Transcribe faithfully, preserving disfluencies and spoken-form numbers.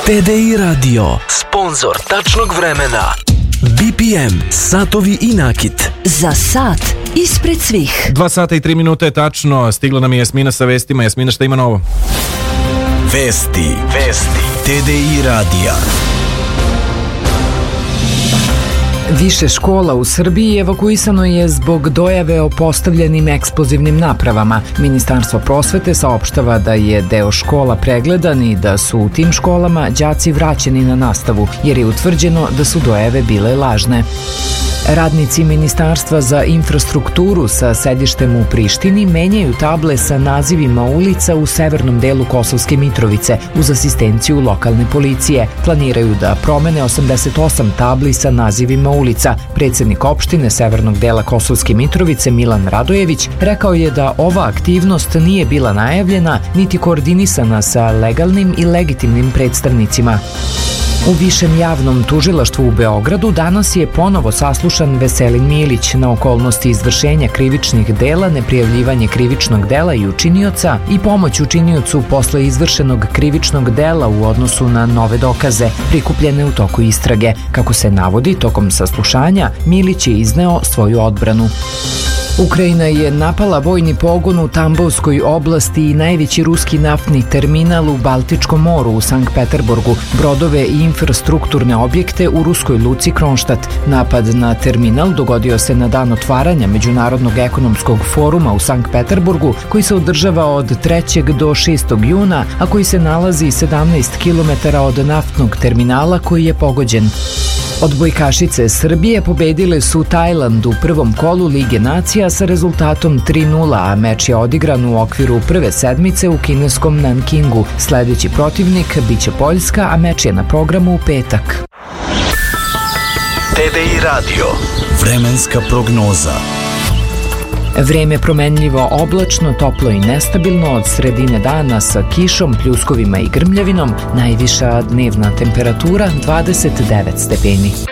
T D I Radio, sponsor tačnog vremena. B P M, satovi i nakit. Za sat ispred svih. Dva sata i tri minute je tačno. Stigla nam je Jasmina sa vestima. Jasmina, šta ima novo? Vesti, vesti. T D I radija. Više škola u Srbiji evakuisano je zbog dojave o postavljenim eksplozivnim napravama. Ministarstvo prosvete saopštava da je deo škola pregledan i da su u tim školama đaci vraćeni na nastavu, jer je utvrđeno da su dojave bile lažne. Radnici Ministarstva za infrastrukturu sa sedištem u Prištini menjaju table sa nazivima ulica u severnom delu Kosovske Mitrovice uz asistenciju lokalne policije. Planiraju da promene osamdeset osam tabli sa nazivima ulica. Predsednik opštine severnog dela Kosovske Mitrovice Milan Radojević rekao je da ova aktivnost nije bila najavljena niti koordinisana sa legalnim i legitimnim predstavnicima. U Višem javnom tužilaštvu u Beogradu danas je ponovo saslušan Veselin Milić na okolnosti izvršenja krivičnih dela, neprijavljivanje krivičnog dela i učinioca i pomoć učiniocu posle izvršenog krivičnog dela u odnosu na nove dokaze prikupljene u toku istrage. Kako se navodi, tokom saslušanja Milić je izneo svoju odbranu. Ukrajina je napala vojni pogon u Tambovskoj oblasti i najveći ruski naftni terminal u Baltičkom moru u Sankt Peterburgu, brodove i infrastrukturne objekte u ruskoj luci Kronštat. Napad na terminal dogodio se na dan otvaranja Međunarodnog ekonomskog foruma u Sankt Peterburgu, koji se održava od trećeg do šestog juna, a koji se nalazi sedamnaest kilometara od naftnog terminala koji je pogođen. Odbojkašice Srbije pobedile su Tajland u prvom kolu Lige nacija sa rezultatom tri nula, a meč je odigran u okviru prve sedmice u kineskom Nankingu. Sledeći protivnik biće Poljska, a meč je na programu u petak. T D I radio. Vremenska prognoza. Vreme promenljivo, oblačno, toplo i nestabilno od sredine dana sa kišom, pljuskovima i grmljavinom. Najviša dnevna temperatura dvadeset devet stepeni.